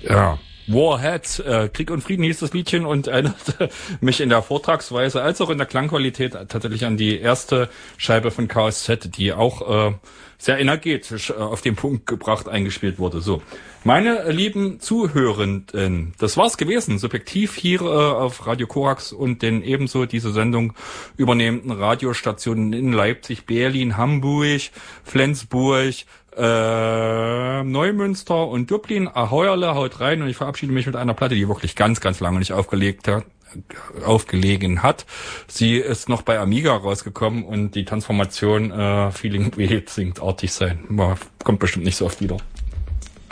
Ja. Warheads, Krieg und Frieden hieß das Liedchen und erinnerte mich in der Vortragsweise als auch in der Klangqualität tatsächlich an die erste Scheibe von KSZ, die auch sehr energetisch auf den Punkt gebracht eingespielt wurde. So, meine lieben Zuhörenden, das war's gewesen. Subjektiv hier auf Radio Korax und den ebenso diese Sendung übernehmenden Radiostationen in Leipzig, Berlin, Hamburg, Flensburg, Neumünster und Dublin. Aheuerle, haut rein, und ich verabschiede mich mit einer Platte, die wirklich ganz, ganz lange nicht aufgelegen hat. Sie ist noch bei Amiga rausgekommen und die Transformation Feeling Weird singt artig sein. Kommt bestimmt nicht so oft wieder.